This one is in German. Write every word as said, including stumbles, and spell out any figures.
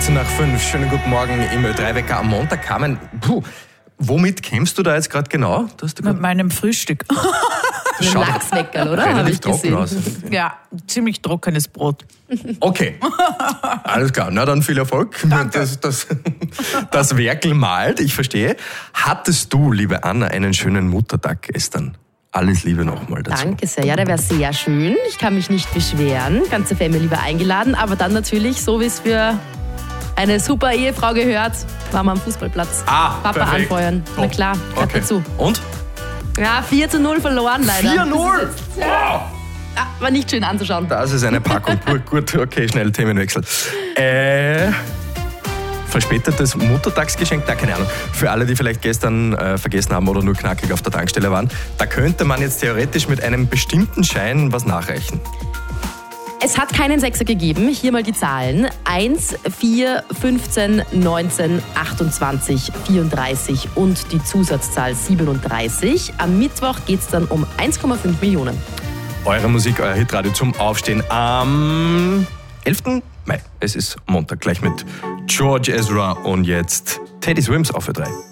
nach fünf. Schönen guten Morgen im Ö drei Wecker am Montag. Carmen, puh, womit kämpfst du da jetzt gerade genau? Mit meinem Frühstück. Mit einem Lachsweckerl, oder? Habe ich trocken gesehen. aus. Ja, ziemlich trockenes Brot. Okay, alles klar. Na dann viel Erfolg. Das, das, das Werkel malt, ich verstehe. Hattest du, liebe Anna, einen schönen Muttertag gestern? Alles Liebe nochmal dazu. Danke sehr. Ja, der wäre sehr schön. Ich kann mich nicht beschweren. Ganze Family war eingeladen. Aber dann natürlich, so wie es für eine super Ehefrau gehört, waren wir am Fußballplatz. Ah, Papa perfekt. anfeuern. Na Top. klar, gehört Okay. dazu. Und? Ja, vier zu null verloren leider. vier null? Wow. Ah, war nicht schön anzuschauen. Das ist eine Packung. Gut, gut, okay, schnell Themenwechsel. Äh, verspätetes Muttertagsgeschenk? Na, keine Ahnung. Für alle, die vielleicht gestern äh, vergessen haben oder nur knackig auf der Tankstelle waren, da könnte man jetzt theoretisch mit einem bestimmten Schein was nachreichen. Es hat keinen Sechser gegeben. Hier mal die Zahlen. eins, vier, fünfzehn, neunzehn, achtundzwanzig, vierunddreißig und die Zusatzzahl siebenunddreißig. Am Mittwoch geht es dann um eins Komma fünf Millionen. Eure Musik, euer Hitradio zum Aufstehen am elften Mai. Es ist Montag, gleich mit George Ezra und jetzt Teddy Swims auf Ö drei.